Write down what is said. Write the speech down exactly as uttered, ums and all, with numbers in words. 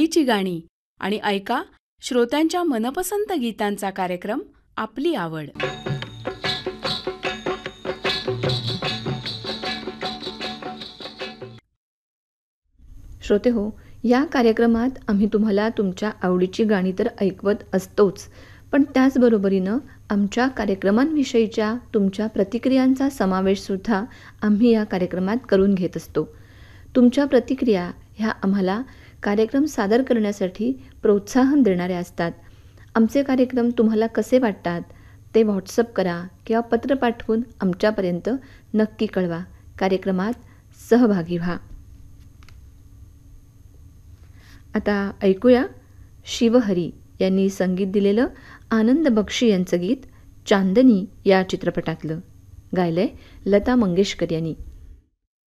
आवडीची गाणी आणि ऐका श्रोत्यांच्या मनपसंत गीतांचा कार्यक्रम आपली आवड. श्रोते हो, या कार्यक्रमात आम्ही तुम्हाला तुमच्या आवडीची गाणी तर ऐकवत असतोच, पण त्याचबरोबरीनं आमच्या कार्यक्रमांविषयीच्या तुमच्या प्रतिक्रियांचा समावेशसुद्धा आम्ही या कार्यक्रमात करून घेत असतो. तुमच्या प्रतिक्रिया ह्या आम्हाला कार्यक्रम सादर करण्यासाठी प्रोत्साहन देणाऱ्या असतात. आमचे कार्यक्रम तुम्हाला कसे वाटतात ते व्हॉट्सअप करा किंवा पत्र पाठवून आमच्यापर्यंत नक्की कळवा. कार्यक्रमात सहभागी व्हा. आता ऐकूया शिवहरी यांनी संगीत दिलेलं आनंद बक्षी यांचं गीत चांदनी या चित्रपटातलं. गायलंय लता मंगेशकर यांनी.